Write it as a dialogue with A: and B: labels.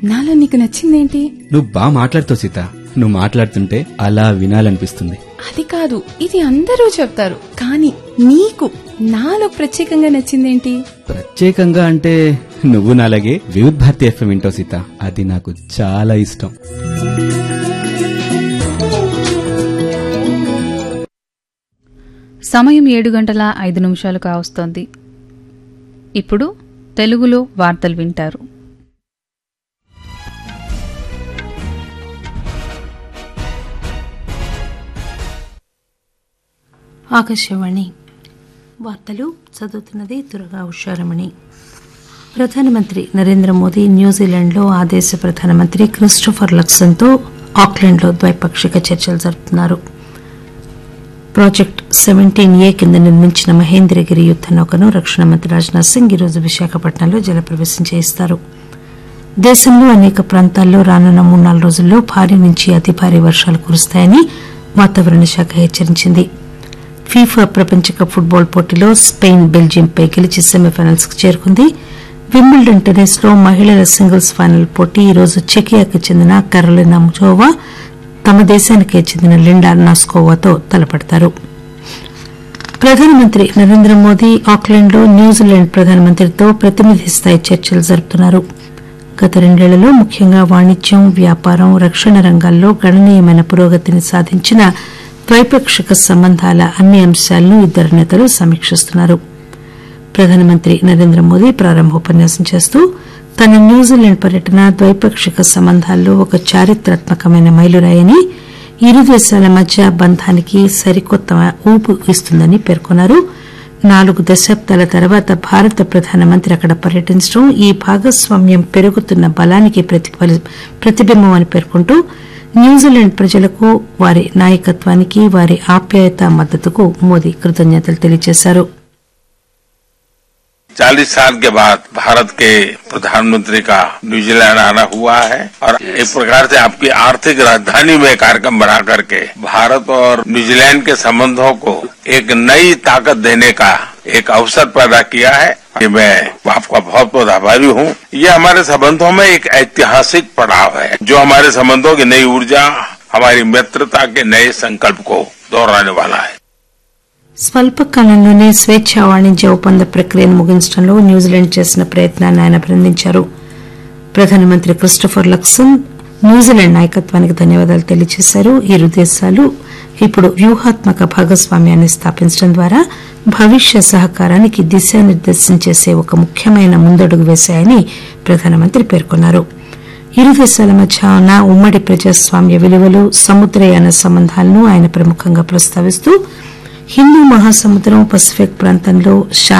A: నాలో నీకు నచ్చిందేంటి?
B: నువ్వు బాగా మాట్లాడుతావు సీత. నువ్వు మాట్లాడుతుంటే అలా వినాలనిపిస్తుంది.
A: అది కాదు, ఇది అందరూ చెప్తారు, కానీ నీకు నాలో ప్రత్యేకంగా నచ్చిందేంటి?
B: ప్రత్యేకంగా అంటే నువ్వు నాలాగే వివిధ భారతి ఎఫ్ఎం వింటావు సీత. అది నాకు చాలా ఇష్టం.
C: సమయం 7:05 కావస్తోంది. ఇప్పుడు తెలుగులో వార్తలు వింటారు.
D: ఆకాశవాణి వార్తలు చదువుతున్నది దుర్గా ఉషారమణి. ప్రధానమంత్రి నరేంద్ర మోదీ న్యూజిలాండ్లో ఆ దేశ ప్రధానమంత్రి క్రిస్టోఫర్ లక్సన్తో ఆక్లాండ్లో ద్వైపాక్షిక చర్చలు జరుపుతున్నారు. ప్రాజెక్ట్ 17A కింద నిర్మించిన మహేంద్రగిరి యుద్ద నౌకను రక్షణ మంత్రి రాజ్నాథ్ సింగ్ ఈరోజు విశాఖపట్నంలో జలప్రవేశం చేయిస్తారు. దేశంలో అనేక ప్రాంతాల్లో రానున్న 3-4 రోజుల్లో భారీ నుంచి అతి భారీ వర్షాలు కురుస్తాయని వాతావరణ శాఖ హెచ్చరించింది. ఫీఫా ప్రపంచ కప్ ఫుట్బాల్ పోటీలో స్పెయిన్ బెల్జియంపై గెలిచి సెమీఫైనల్స్ కు చేరుకుంది. వింబుల్డన్ టెన్నిస్ లో మహిళల సింగిల్స్ ఫైనల్ పోటీ ఈరోజు చెకియాకు చెందిన కరోలినా ముజోవా తమ దేశానికే చెందిన లిండా నాస్కోవాతో తలపడతారు. ప్రధానమంత్రి నరేంద్ర మోదీ ఆక్లాండ్లో న్యూజిలాండ్ ప్రధానమంత్రితో ప్రతినిధి స్థాయి చర్చలు జరుపుతున్నారు. గత 2 ఏళ్లలో ముఖ్యంగా వాణిజ్యం, వ్యాపారం, రక్షణ రంగాల్లో గణనీయమైన పురోగతిని సాధించిన ద్వైపాక్షిక సంబంధాల అన్ని అంశాలను ఇద్దరు నేతలు సమీక్షిస్తున్నారు. ప్రధానమంత్రి నరేంద్ర మోదీ ప్రారంభోపన్యాసం చేస్తూ తన న్యూజిలాండ్ పర్యటన ద్వైపాక్షిక సంబంధాల్లో ఒక చారిత్రాత్మకమైన మైలురాయని, ఇరు దేశాల మధ్య బంధానికి సరికొత్త ఊపు ఇస్తుందని పేర్కొన్నారు. 4 దశాబ్దాల తర్వాత భారత ప్రధానమంత్రి అక్కడ పర్యటించడం ఈ భాగస్వామ్యం పెరుగుతున్న బలానికి ప్రతిబింబం అని పేర్కొంటూ న్యూజిలాండ్ ప్రజలకు, వారి నాయకత్వానికి, వారి ఆప్యాయత, మద్దతుకు మోదీ కృతజ్ఞతలు తెలియజేశారు.
E: 40 साल के बाद भारत के प्रधानमंत्री का न्यूजीलैंड आना हुआ है और एक प्रकार से आपकी आर्थिक राजधानी में कार्यक्रम बना करके भारत और न्यूजीलैंड के संबंधों को एक नई ताकत देने का एक अवसर पैदा किया है. मैं आपका बहुत बहुत आभारी हूँ. ये हमारे संबंधों में एक ऐतिहासिक पड़ाव है जो हमारे संबंधों की नई ऊर्जा, हमारी मित्रता के नए संकल्प को दोहराने वाला है.
D: స్వల్పకాలంలోనే స్వేచ్ఛా వాణిజ్య ఒప్పంద ప్రక్రియను ముగించడంలో న్యూజిలాండ్ చేసిన ప్రయత్నాన్ని ఆయన అభినందించారు. ప్రధానమంత్రి క్రిస్టోఫర్ లక్సన్ న్యూజిలాండ్ నాయకత్వానికి ధన్యవాదాలు తెలియజేశారు. ఇరు దేశాలు ఇప్పుడు వ్యూహాత్మక భాగస్వామ్యాన్ని స్థాపించడం ద్వారా భవిష్య సహకారానికి దిశానిర్దేశం చేసే ఒక ముఖ్యమైన ముందడుగు వేశాయని ప్రధానమంత్రి పేర్కొన్నారు. ఇరు దేశాల మధ్య ఉన్న ఉమ్మడి ప్రజాస్వామ్య విలువలు, సముద్రయాన సంబంధాలను ఆయన ప్రముఖంగా ప్రస్తావిస్తూ హిందూ మహాసముద్రం, పసిఫిక్ ప్రాంతంలో